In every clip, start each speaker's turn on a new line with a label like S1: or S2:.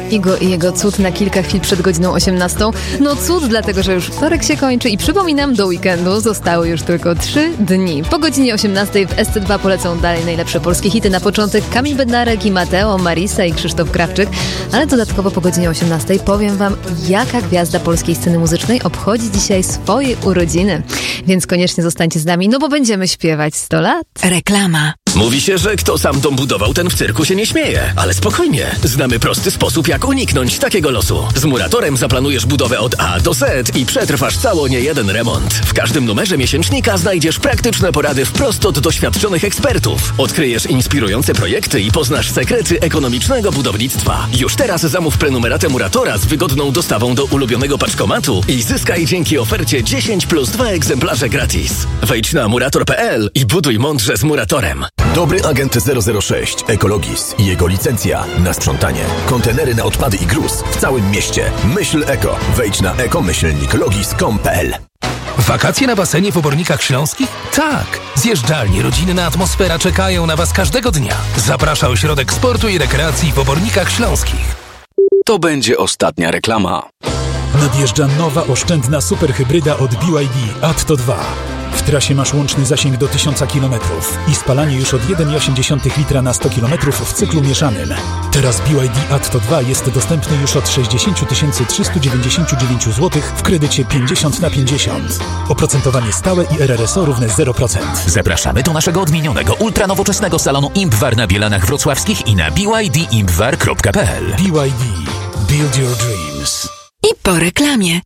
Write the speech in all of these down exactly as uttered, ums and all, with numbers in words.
S1: Igo i jego cud na kilka chwil przed godziną osiemnastą. No cud, dlatego że już wtorek się kończy i przypominam, do weekendu zostały już tylko trzy dni. Po godzinie osiemnastej w S C dwa polecą dalej najlepsze polskie hity. Na początek Kamil Bednarek i Mateo, Marisa i Krzysztof Krawczyk, ale dodatkowo po godzinie osiemnastej powiem wam, jaka gwiazda polskiej sceny muzycznej obchodzi dzisiaj swoje urodziny. Więc koniecznie zostańcie z nami, no bo będziemy śpiewać sto lat.
S2: Reklama.
S3: Mówi się, że kto sam dom budował, ten w cyrku się nie śmieje. Ale spokojnie, znamy prosty sposób, jak uniknąć takiego losu. Z Muratorem zaplanujesz budowę od A do Z i przetrwasz cało niejeden remont. W każdym numerze miesięcznika znajdziesz praktyczne porady wprost od doświadczonych ekspertów. Odkryjesz inspirujące projekty i poznasz sekrety ekonomicznego budownictwa. Już teraz zamów prenumeratę Muratora z wygodną dostawą do ulubionego paczkomatu i zyskaj dzięki ofercie dziesięć plus dwa egzemplarze gratis. Wejdź na murator kropka p l i buduj mądrze z Muratorem.
S4: Dobry agent zero zero sześć Ekologis i jego licencja na sprzątanie. Kontenery na odpady i gruz w całym mieście. Myśl eko. Wejdź na eko myślnik logis kropka com kropka p l.
S5: Wakacje na basenie w Obornikach Śląskich? Tak! Zjeżdżalnie, rodzinna atmosfera czekają na was każdego dnia. Zaprasza Ośrodek Sportu i Rekreacji w Obornikach Śląskich.
S6: To będzie ostatnia reklama.
S7: Nadjeżdża nowa, oszczędna superhybryda od B Y D Atto dwa. W trasie masz łączny zasięg do tysiąc kilometrów i spalanie już od jeden przecinek osiem litra na sto kilometrów w cyklu mieszanym. Teraz B Y D Atto dwa jest dostępny już od sześćdziesiąt tysięcy trzysta dziewięćdziesiąt dziewięć złotych w kredycie pięćdziesiąt na pięćdziesiąt. Oprocentowanie stałe i R R S O równe zero procent.
S8: Zapraszamy do naszego odmienionego, ultranowoczesnego salonu Impwar na Bielanach Wrocławskich i na b y d impwar kropka p l.
S7: B Y D. Build your dreams.
S2: I po reklamie.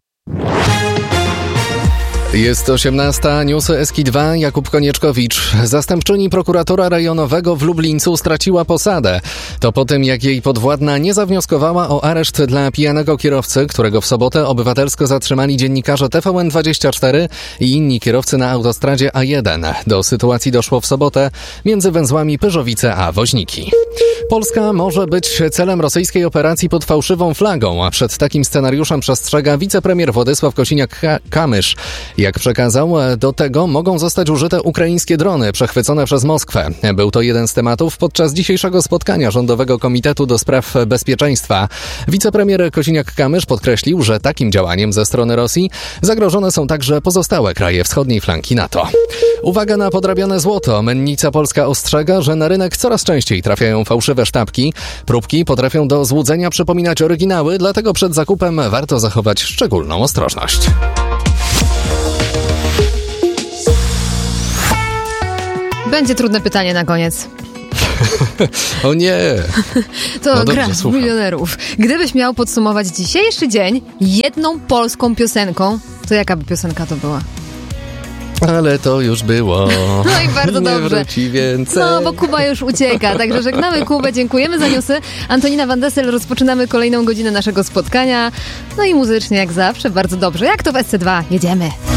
S9: Jest osiemnasta, newsy S K dwa, Jakub Konieczkowicz. Zastępczyni prokuratora rejonowego w Lublińcu straciła posadę. To po tym, jak jej podwładna nie zawnioskowała o areszt dla pijanego kierowcy, którego w sobotę obywatelsko zatrzymali dziennikarze T V N dwadzieścia cztery i inni kierowcy na autostradzie A jeden. Do sytuacji doszło w sobotę między węzłami Pyrzowice a Woźniki. Polska może być celem rosyjskiej operacji pod fałszywą flagą, a przed takim scenariuszem przestrzega wicepremier Władysław Kosiniak-Kamysz. Jak przekazał, do tego mogą zostać użyte ukraińskie drony przechwycone przez Moskwę. Był to jeden z tematów podczas dzisiejszego spotkania Rządowego Komitetu do Spraw Bezpieczeństwa. Wicepremier Kosiniak-Kamysz podkreślił, że takim działaniem ze strony Rosji zagrożone są także pozostałe kraje wschodniej flanki NATO. Uwaga na podrabiane złoto. Mennica Polska ostrzega, że na rynek coraz częściej trafiają fałszywe sztabki. Próbki potrafią do złudzenia przypominać oryginały, dlatego przed zakupem warto zachować szczególną ostrożność.
S1: Będzie trudne pytanie na koniec.
S9: O nie!
S1: To
S9: no
S1: gra w milionerów. Gdybyś miał podsumować dzisiejszy dzień jedną polską piosenką, to jaka by piosenka to była?
S9: Ale to już było.
S1: No i bardzo
S9: nie
S1: dobrze.
S9: Wróci więcej.
S1: No, bo Kuba już ucieka, także żegnamy Kubę, dziękujemy za newsy. Antonina Van Dessel, rozpoczynamy kolejną godzinę naszego spotkania. No i muzycznie jak zawsze, bardzo dobrze. Jak to w S C dwa? Jedziemy.